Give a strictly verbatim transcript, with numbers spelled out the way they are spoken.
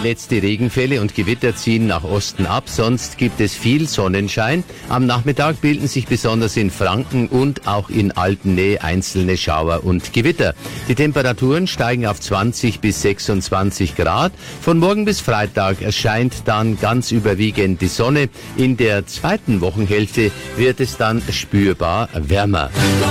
Letzte Regenfälle und Gewitter ziehen nach Osten ab, sonst gibt es viel Sonnenschein. Am Nachmittag bilden sich besonders in Franken und auch in Altennähe einzelne Schauer und Gewitter. Die Temperaturen steigen auf zwanzig bis sechsundzwanzig Grad. Von morgen bis Freitag erscheint dann ganz überwiegend die Sonne. In der zweiten Wochenhälfte wird es dann spürbar wärmer.